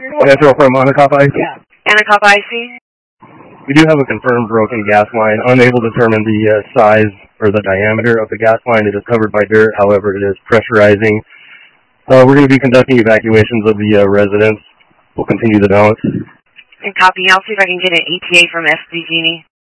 Metro from Anacapa IC. Anacapa IC. We do have a confirmed broken gas line. Unable to determine the size or the diameter of the gas line. It is covered by dirt. However, it is pressurizing. We're going to be conducting evacuations of the residents. We'll continue the balance. And copy. I'll see if I can get an ETA from SDG.